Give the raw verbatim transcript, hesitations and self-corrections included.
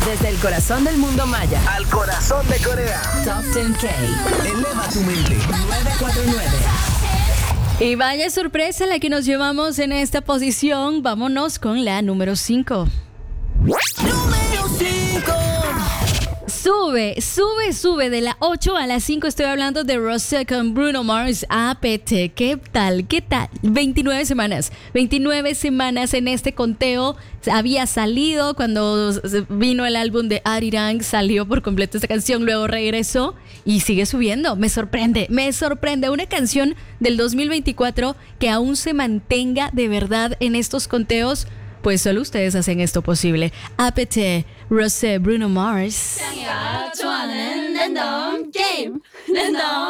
Desde el corazón del mundo maya al corazón de Corea. Top diez K. Eleva tu mente. nueve cuatro nueve. Y vaya sorpresa la que nos llevamos en esta posición. Vámonos con la número cinco. Número cinco. Sube, sube, sube de la ocho a la cinco. Estoy hablando de Rosé con Bruno Mars, A P T. ¿Qué tal? ¿Qué tal? veintinueve semanas. veintinueve semanas en este conteo. Había salido cuando vino el álbum de Arirang. Salió por completo esta canción. Luego regresó y sigue subiendo. Me sorprende, me sorprende. Una canción del dos mil veinticuatro que aún se mantenga de verdad en estos conteos. Pues solo ustedes hacen esto posible. A P T, Rosé, Bruno Mars.